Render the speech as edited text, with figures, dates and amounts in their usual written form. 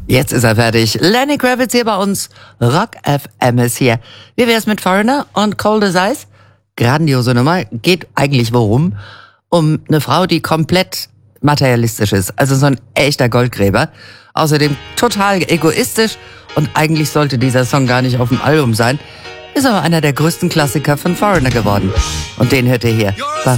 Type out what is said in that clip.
Jetzt ist er fertig. Lenny Kravitz hier bei uns. Rock FM ist hier. Wie wär's mit Foreigner und Cold as Ice? Grandiose Nummer. Geht eigentlich worum? Um eine Frau, die komplett materialistisch ist. Also so ein echter Goldgräber. Außerdem total egoistisch. Und eigentlich sollte dieser Song gar nicht auf dem Album sein. Ist aber einer der größten Klassiker von Foreigner geworden. Und den hört ihr hier bei